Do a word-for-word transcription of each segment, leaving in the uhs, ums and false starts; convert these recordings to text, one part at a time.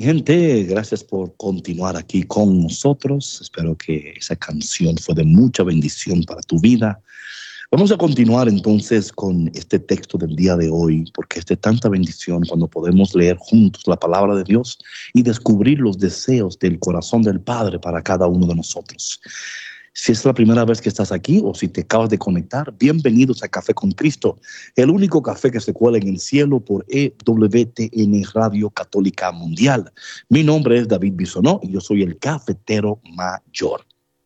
Gente, gracias por continuar aquí con nosotros. Espero que esa canción fue de mucha bendición para tu vida. Vamos a continuar entonces con este texto del día de hoy, porque es de tanta bendición cuando podemos leer juntos la palabra de Dios y descubrir los deseos del corazón del Padre para cada uno de nosotros. Si es la primera vez que estás aquí o si te acabas de conectar, bienvenidos a Café con Cristo, el único café que se cuela en el cielo por E W T N Radio Católica Mundial. Mi nombre es David Bisonó y yo soy el cafetero mayor.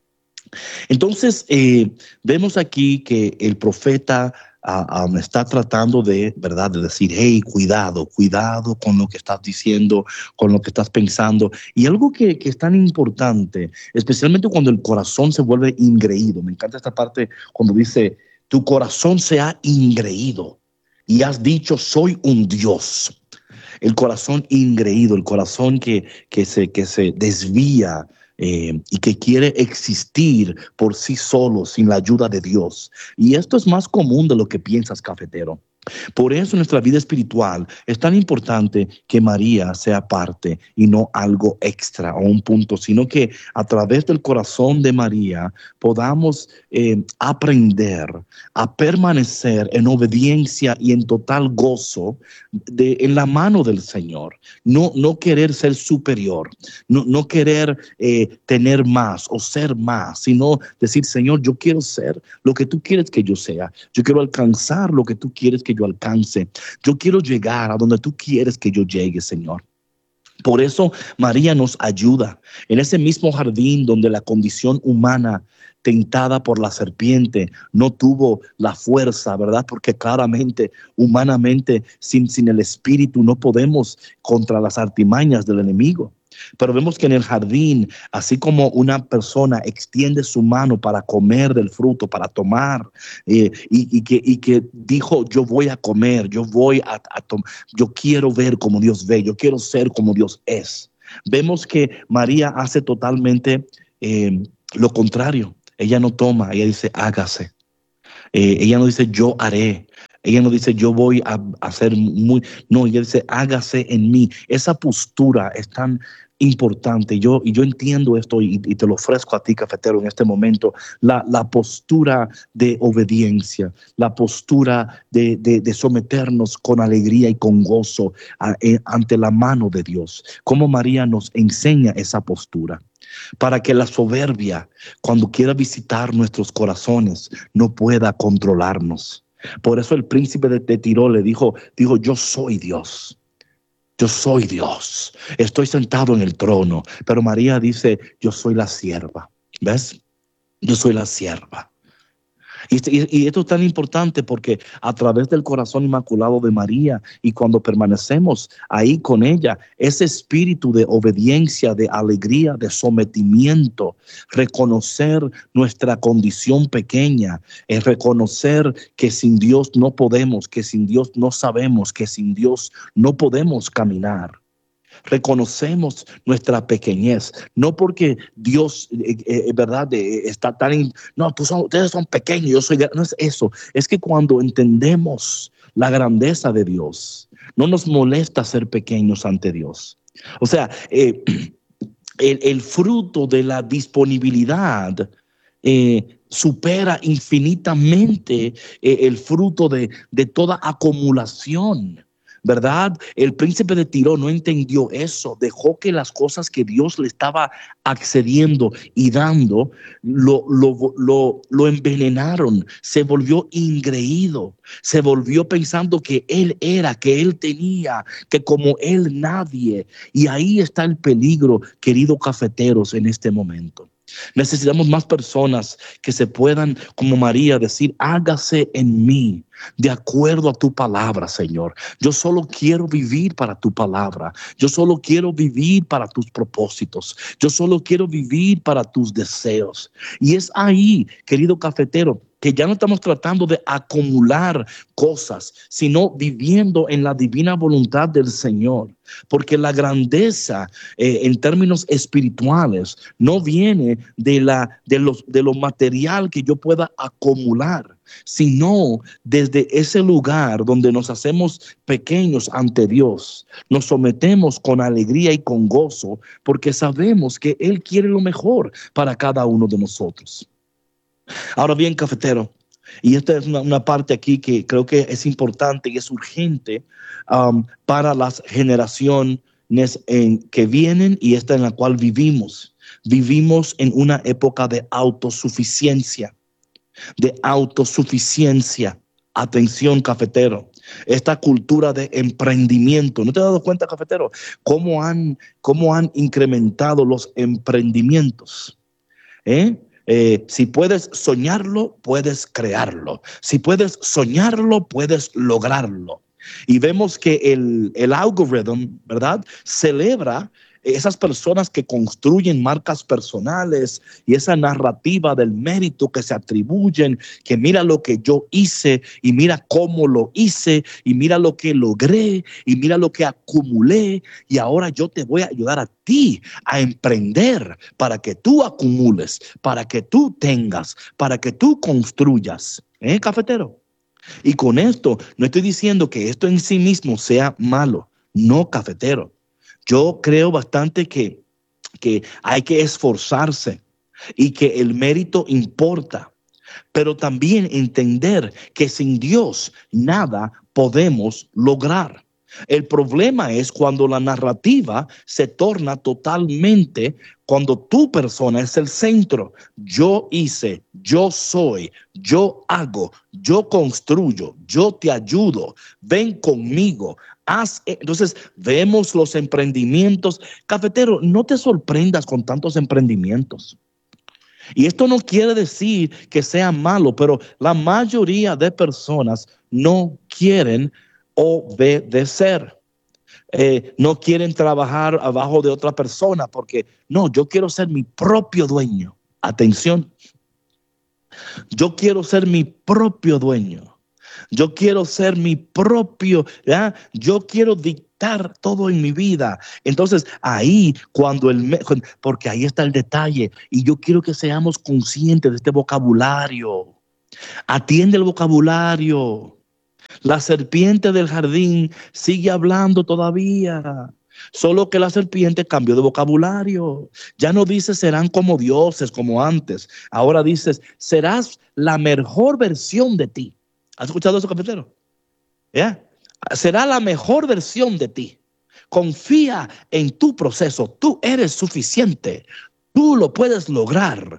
Entonces, eh, vemos aquí que el profeta uh, um, está tratando de, ¿verdad?, de decir, hey, cuidado, cuidado con lo que estás diciendo, con lo que estás pensando. Y algo que, que es tan importante, especialmente cuando el corazón se vuelve ingreído. Me encanta esta parte cuando dice, tu corazón se ha ingreído y has dicho, soy un Dios. El corazón ingreído, el corazón que, que, se, que se desvía, Eh, y que quiere existir por sí solo sin la ayuda de Dios. Y esto es más común de lo que piensas, cafetero. Por eso nuestra vida espiritual es tan importante que María sea parte y no algo extra o un punto, sino que a través del corazón de María podamos eh, aprender a permanecer en obediencia y en total gozo de, en la mano del Señor. No, no querer ser superior, no, no querer eh, tener más o ser más, sino decir, Señor, yo quiero ser lo que tú quieres que yo sea. Yo quiero alcanzar lo que tú quieres que yo alcance. Yo quiero llegar a donde tú quieres que yo llegue, Señor. Por eso María nos ayuda en ese mismo jardín donde la condición humana tentada por la serpiente no tuvo la fuerza, ¿verdad? Porque claramente, humanamente, sin, sin el espíritu no podemos contra las artimañas del enemigo. Pero vemos que en el jardín, así como una persona extiende su mano para comer del fruto, para tomar, eh, y, y, que, y que dijo, yo voy a comer, yo voy a, a tomar, yo quiero ver como Dios ve, yo quiero ser como Dios es. Vemos que María hace totalmente eh, lo contrario. Ella no toma, ella dice, hágase. Eh, ella no dice, yo haré. Ella no dice, yo voy a hacer muy... No, ella dice, hágase en mí. Esa postura es tan importante. Yo, y yo entiendo esto y, y te lo ofrezco a ti, cafetero, en este momento. La, la postura de obediencia, la postura de, de, de someternos con alegría y con gozo a, eh, ante la mano de Dios. Como María nos enseña esa postura. Para que la soberbia, cuando quiera visitar nuestros corazones, no pueda controlarnos. Por eso el príncipe de, de Tiro le dijo, dijo, yo soy Dios. Yo soy Dios. Estoy sentado en el trono. Pero María dice, yo soy la sierva. ¿Ves? Yo soy la sierva. Y, y, y esto es tan importante porque a través del corazón inmaculado de María y cuando permanecemos ahí con ella, ese espíritu de obediencia, de alegría, de sometimiento, reconocer nuestra condición pequeña, es reconocer que sin Dios no podemos, que sin Dios no sabemos, que sin Dios no podemos caminar. Reconocemos nuestra pequeñez, no porque Dios, eh, eh, verdad, eh, está tan, in, no, tú son, ustedes son pequeños, yo soy, no es eso, es que cuando entendemos la grandeza de Dios, no nos molesta ser pequeños ante Dios. O sea, eh, el, el fruto de la disponibilidad eh, supera infinitamente eh, el fruto de, de toda acumulación. ¿Verdad? El príncipe de Tiro no entendió eso, dejó que las cosas que Dios le estaba accediendo y dando lo, lo, lo, lo envenenaron, se volvió ingreído, se volvió pensando que él era, que él tenía, que como él nadie. Y ahí está el peligro, queridos cafeteros, en este momento. Necesitamos más personas que se puedan, como María, decir, hágase en mí de acuerdo a tu palabra, Señor. Yo solo quiero vivir para tu palabra. Yo solo quiero vivir para tus propósitos. Yo solo quiero vivir para tus deseos. Y es ahí, querido cafetero, que ya no estamos tratando de acumular cosas, sino viviendo en la divina voluntad del Señor. Porque la grandeza eh, en términos espirituales no viene de, la, de, los, de lo material que yo pueda acumular, sino desde ese lugar donde nos hacemos pequeños ante Dios. Nos sometemos con alegría y con gozo porque sabemos que Él quiere lo mejor para cada uno de nosotros. Ahora bien, cafetero, y esta es una, una parte aquí que creo que es importante y es urgente um, para las generaciones en que vienen y esta en la cual vivimos. Vivimos en una época de autosuficiencia, de autosuficiencia. Atención, cafetero. Esta cultura de emprendimiento. ¿No te has dado cuenta, cafetero? ¿Cómo han, cómo han incrementado los emprendimientos? ¿Eh? Eh, si puedes soñarlo, puedes crearlo. Si puedes soñarlo, puedes lograrlo. Y vemos que el, el algoritmo, ¿verdad?, celebra esas personas que construyen marcas personales y esa narrativa del mérito que se atribuyen, que mira lo que yo hice y mira cómo lo hice y mira lo que logré y mira lo que acumulé y ahora yo te voy a ayudar a ti a emprender para que tú acumules, para que tú tengas, para que tú construyas. ¿Eh, cafetero? Y con esto no estoy diciendo que esto en sí mismo sea malo. No, cafetero. Yo creo bastante que, que hay que esforzarse y que el mérito importa, pero también entender que sin Dios nada podemos lograr. El problema es cuando la narrativa se torna totalmente, cuando tu persona es el centro. Yo hice, yo soy, yo hago, yo construyo, yo te ayudo, ven conmigo. Haz. Entonces vemos los emprendimientos. Cafetero, no te sorprendas con tantos emprendimientos. Y esto no quiere decir que sea malo, pero la mayoría de personas no quieren obedecer. Eh, no quieren trabajar abajo de otra persona porque no, yo quiero ser mi propio dueño. Atención. Yo quiero ser mi propio dueño. Yo quiero ser mi propio, ¿ya? Yo quiero dictar todo en mi vida. Entonces ahí cuando el, porque ahí está el detalle y yo quiero que seamos conscientes de este vocabulario. Atiende el vocabulario. La serpiente del jardín sigue hablando todavía. Solo que la serpiente cambió de vocabulario. Ya no dice serán como dioses como antes. Ahora dices serás la mejor versión de ti. ¿Has escuchado eso, cafetero? ¿Ya? Será la mejor versión de ti. Confía en tu proceso. Tú eres suficiente. Tú lo puedes lograr.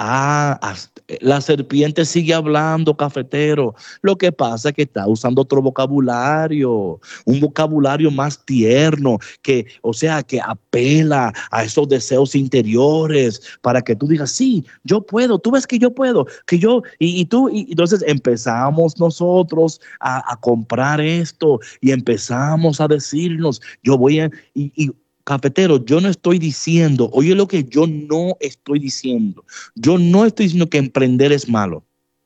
Ah, la serpiente sigue hablando, cafetero. Lo que pasa es que está usando otro vocabulario, un vocabulario más tierno, que, o sea, que apela a esos deseos interiores para que tú digas, sí, yo puedo. Tú ves que yo puedo, que yo, y, y tú, y entonces empezamos nosotros a, a comprar esto y empezamos a decirnos, yo voy a, y, y cafetero, yo no estoy diciendo, oye lo que yo no estoy diciendo. Yo no estoy diciendo que emprender es malo,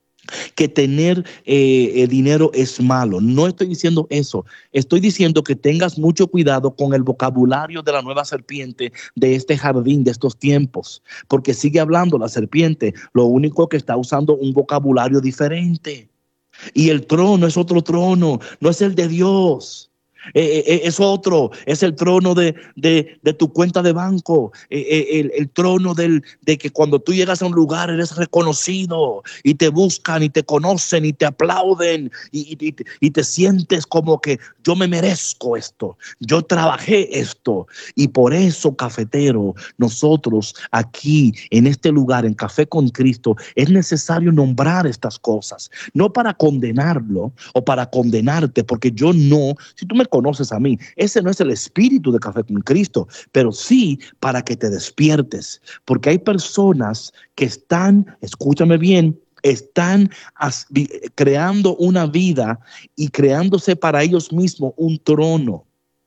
que tener eh, eh, dinero es malo. No estoy diciendo eso. Estoy diciendo que tengas mucho cuidado con el vocabulario de la nueva serpiente de este jardín, de estos tiempos, porque sigue hablando la serpiente. Lo único que está usando un vocabulario diferente. Y el trono es otro trono, no es el de Dios. Eh, eh, es otro, es el trono de, de, de tu cuenta de banco, eh, eh, el, el trono del, de que cuando tú llegas a un lugar eres reconocido y te buscan y te conocen y te aplauden y, y, y te sientes como que yo me merezco esto, yo trabajé esto. Y por eso, cafetero, nosotros aquí en este lugar, en Café con Cristo, es necesario nombrar estas cosas, no para condenarlo o para condenarte, porque yo no, si tú me conoces a mí, ese no es el espíritu de Café con Cristo, pero sí para que te despiertes, porque hay personas que están, escúchame bien, están as, creando una vida y creándose para ellos mismos un trono.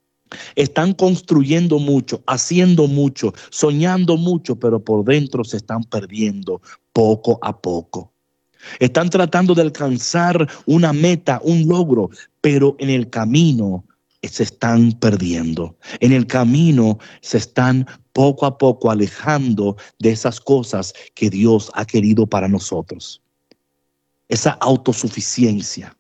Están construyendo mucho, haciendo mucho, soñando mucho, pero por dentro se están perdiendo poco a poco. Están tratando de alcanzar una meta, un logro, pero en el camino se están perdiendo. En el camino se están poco a poco alejando de esas cosas que Dios ha querido para nosotros. esa autosuficiencia.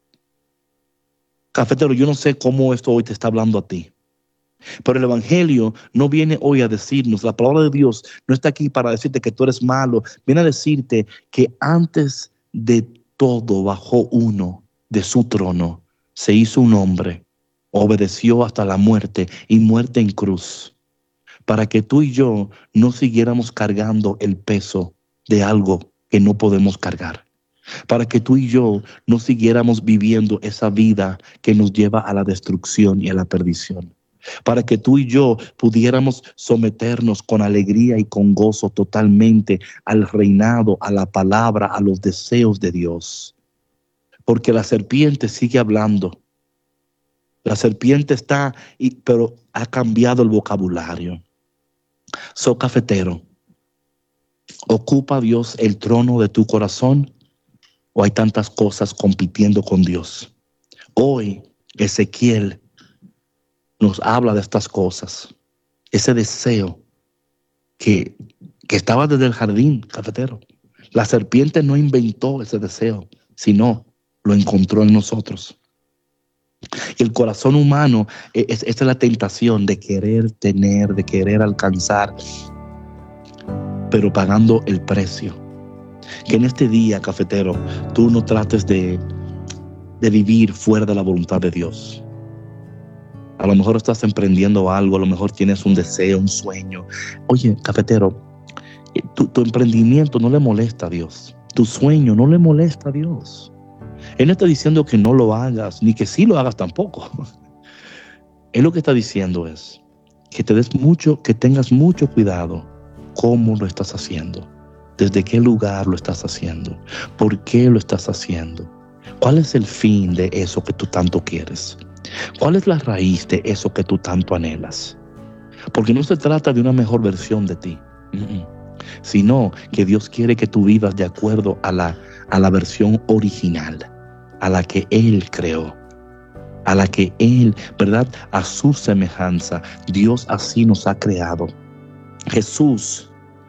Cafetero, yo no sé cómo esto hoy te está hablando a ti, pero el evangelio no viene hoy a decirnos, la palabra de Dios no está aquí para decirte que tú eres malo, viene a decirte que antes de todo bajó uno de su trono, se hizo un hombre, obedeció hasta la muerte y muerte en cruz, para que tú y yo no siguiéramos cargando el peso de algo que no podemos cargar. Para que tú y yo no siguiéramos viviendo esa vida que nos lleva a la destrucción y a la perdición. Para que tú y yo pudiéramos someternos con alegría y con gozo totalmente al reinado, a la palabra, a los deseos de Dios. Porque la serpiente sigue hablando. La serpiente está, pero ha cambiado el vocabulario. So, cafetero, ¿ocupa Dios el trono de tu corazón? ¿O hay tantas cosas compitiendo con Dios? Hoy Ezequiel nos habla de estas cosas. Ese deseo que, que estaba desde el jardín, cafetero. La serpiente no inventó ese deseo, sino lo encontró en nosotros. Y el corazón humano, es, es la tentación de querer tener, de querer alcanzar, pero pagando el precio. Que en este día, cafetero, tú no trates de, de vivir fuera de la voluntad de Dios. A lo mejor estás emprendiendo algo, a lo mejor tienes un deseo, un sueño. Oye, cafetero, tu, tu emprendimiento no le molesta a Dios. Tu sueño no le molesta a Dios. Él no está diciendo que no lo hagas, ni que sí lo hagas tampoco. Él lo que está diciendo es que te des mucho, que tengas mucho cuidado cómo lo estás haciendo. ¿Desde qué lugar lo estás haciendo? ¿Por qué lo estás haciendo? ¿Cuál es el fin de eso que tú tanto quieres? ¿Cuál es la raíz de eso que tú tanto anhelas? Porque no se trata de una mejor versión de ti, uh-uh. sino que Dios quiere que tú vivas de acuerdo a la, a la versión original, a la que Él creó, a la que Él, ¿verdad? A su semejanza. Dios así nos ha creado. Jesús,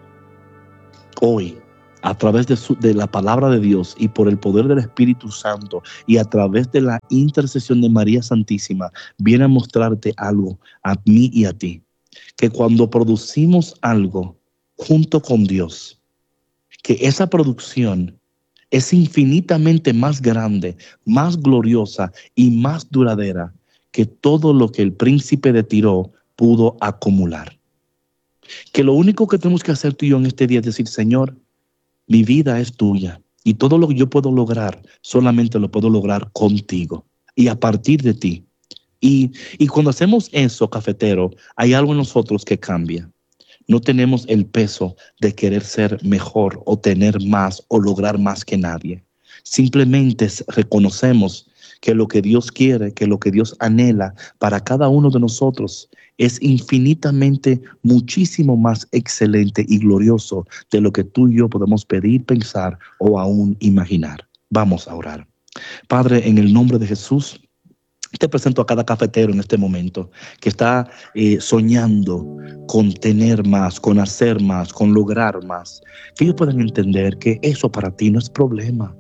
hoy, a través de, su, de la palabra de Dios y por el poder del Espíritu Santo y a través de la intercesión de María Santísima, viene a mostrarte algo a mí y a ti. Que cuando producimos algo junto con Dios, que esa producción es infinitamente más grande, más gloriosa y más duradera que todo lo que el príncipe de Tiro pudo acumular. Que lo único que tenemos que hacer tú y yo en este día es decir, Señor, mi vida es tuya y todo lo que yo puedo lograr, solamente lo puedo lograr contigo y a partir de ti. Y, y cuando hacemos eso, cafetero, hay algo en nosotros que cambia. No tenemos el peso de querer ser mejor o tener más o lograr más que nadie. Simplemente reconocemos que lo que Dios quiere, que lo que Dios anhela para cada uno de nosotros es infinitamente muchísimo más excelente y glorioso de lo que tú y yo podemos pedir, pensar o aún imaginar. Vamos a orar. Padre, en el nombre de Jesús, te presento a cada cafetero en este momento que está eh, soñando con tener más, con hacer más, con lograr más. Que ellos puedan entender que eso para ti no es problema.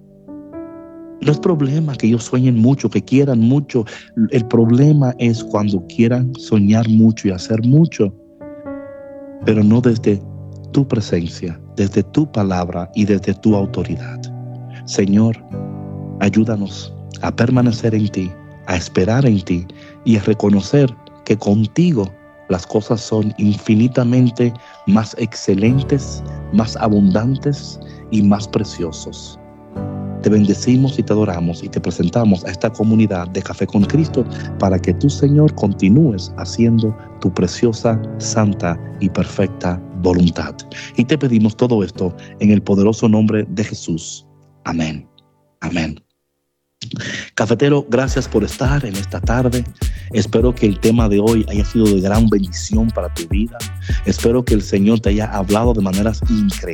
No es problema que ellos sueñen mucho, que quieran mucho. El problema es cuando quieran soñar mucho y hacer mucho, pero no desde tu presencia, desde tu palabra y desde tu autoridad. Señor, ayúdanos a permanecer en ti, a esperar en ti y a reconocer que contigo las cosas son infinitamente más excelentes, más abundantes y más preciosos. Te bendecimos y te adoramos y te presentamos a esta comunidad de Café con Cristo para que tú, Señor, continúes haciendo tu preciosa, santa y perfecta voluntad. Y te pedimos todo esto en el poderoso nombre de Jesús. Amén. Amén. Cafetero, gracias por estar en esta tarde. Espero que el tema de hoy haya sido de gran bendición para tu vida. Espero que el Señor te haya hablado de maneras increíbles.